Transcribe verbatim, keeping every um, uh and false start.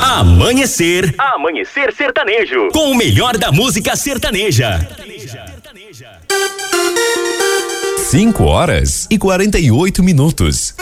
Amanhecer. Amanhecer sertanejo. Com o melhor da música sertaneja. cinco horas e quarenta e oito minutos.